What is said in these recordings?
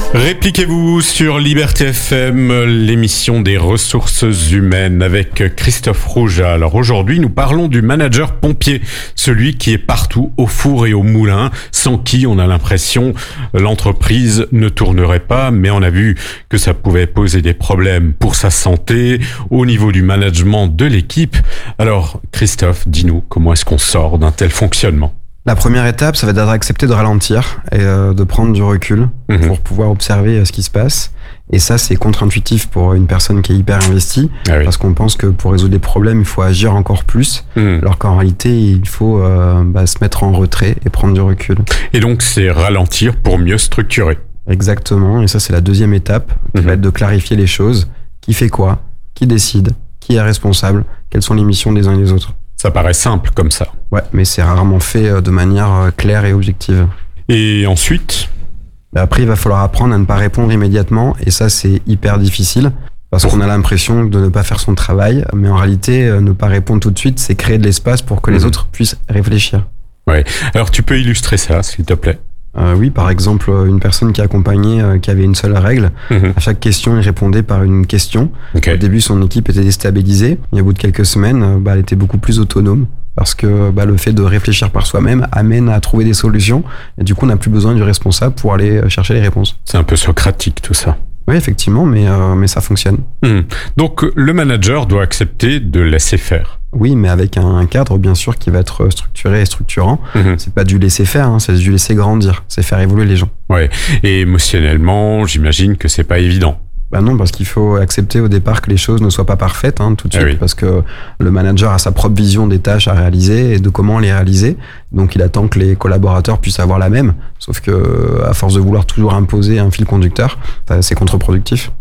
Répliquez-vous sur Liberté FM, l'émission des ressources humaines avec Christophe Rouja. Alors aujourd'hui, nous parlons du manager pompier, celui qui est partout au four et au moulin, sans qui on a l'impression l'entreprise ne tournerait pas, mais on a vu que ça pouvait poser des problèmes pour sa santé, au niveau du management de l'équipe. Alors Christophe, dis-nous, comment est-ce qu'on sort d'un tel fonctionnement ? La première étape, ça va être d'accepter de ralentir et de prendre du recul pour pouvoir observer ce qui se passe. Et ça, c'est contre-intuitif pour une personne qui est hyper investie, parce qu'on pense que pour résoudre des problèmes, il faut agir encore plus, alors qu'en réalité, il faut se mettre en retrait et prendre du recul. Et donc, c'est ralentir pour mieux structurer. Exactement, et ça, c'est la deuxième étape, qui va être de clarifier les choses. Qui fait quoi ? Qui décide ? Qui est responsable ? Quelles sont les missions des uns et des autres ? Ça paraît simple comme ça. Ouais, mais c'est rarement fait de manière claire et objective. Et ensuite ? Après, il va falloir apprendre à ne pas répondre immédiatement, et ça, c'est hyper difficile, parce qu'on a l'impression de ne pas faire son travail, mais en réalité, ne pas répondre tout de suite, c'est créer de l'espace pour que les autres puissent réfléchir. Ouais. Alors, tu peux illustrer ça, s'il te plaît ? Oui, par exemple, une personne qui accompagnait, qui avait une seule règle. À chaque question, il répondait par une question. Au début, son équipe était déstabilisée. Et au bout de quelques semaines, elle était beaucoup plus autonome. Parce que le fait de réfléchir par soi-même amène à trouver des solutions. Et du coup, on n'a plus besoin du responsable pour aller chercher les réponses. C'est un peu socratique, tout ça. Oui, effectivement, mais ça fonctionne. Donc, le manager doit accepter de laisser faire. Oui, mais avec un cadre, bien sûr, qui va être structuré et structurant. C'est pas du laisser faire, c'est du laisser grandir. C'est faire évoluer les gens. Ouais. Et émotionnellement, j'imagine que c'est pas évident. Non, parce qu'il faut accepter au départ que les choses ne soient pas parfaites tout de suite, parce que le manager a sa propre vision des tâches à réaliser et de comment les réaliser. Donc il attend que les collaborateurs puissent avoir la même, sauf que à force de vouloir toujours imposer un fil conducteur, c'est contre-productif.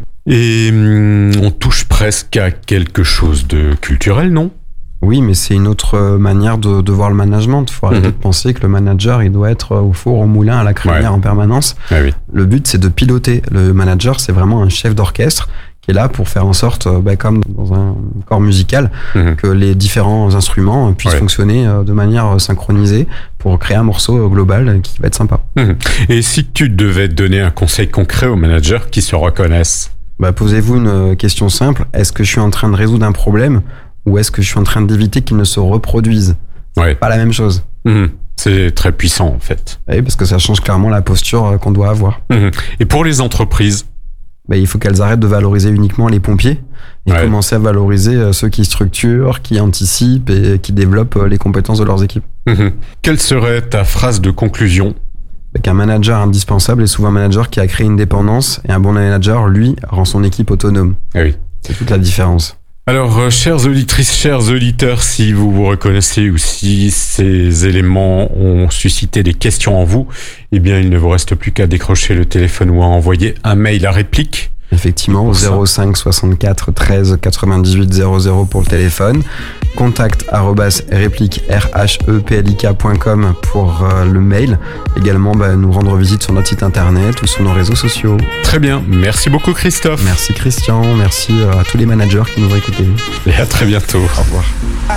Et on touche presque à quelque chose de culturel, non ? Oui, mais c'est une autre manière de voir le management. Il faut arrêter de penser que le manager, il doit être au four, au moulin, à la crémière en permanence. Le but, c'est de piloter. Le manager, c'est vraiment un chef d'orchestre qui est là pour faire en sorte, comme dans un corps musical, que les différents instruments puissent fonctionner de manière synchronisée pour créer un morceau global qui va être sympa. Et si tu devais donner un conseil concret aux managers qui se reconnaissent ? Posez-vous une question simple. Est-ce que je suis en train de résoudre un problème ? Ou est-ce que je suis en train d'éviter qu'ils ne se reproduisent ? Pas la même chose. C'est très puissant, en fait. Oui, parce que ça change clairement la posture qu'on doit avoir. Et pour les entreprises ? Il faut qu'elles arrêtent de valoriser uniquement les pompiers et commencer à valoriser ceux qui structurent, qui anticipent et qui développent les compétences de leurs équipes. Quelle serait ta phrase de conclusion ? Qu'un manager indispensable est souvent un manager qui a créé une dépendance, et un bon manager, lui, rend son équipe autonome. C'est toute la différence. Alors, chères auditrices, chers auditeurs, si vous vous reconnaissez ou si ces éléments ont suscité des questions en vous, il ne vous reste plus qu'à décrocher le téléphone ou à envoyer un mail à réplique. Effectivement, au 05 64 13 98 00 pour le téléphone. Contact @replik.com pour le mail. Également, nous rendre visite sur notre site internet ou sur nos réseaux sociaux. Très bien. Merci beaucoup, Christophe. Merci, Christian. Merci à tous les managers qui nous ont écoutés. Et à très bientôt. Au revoir.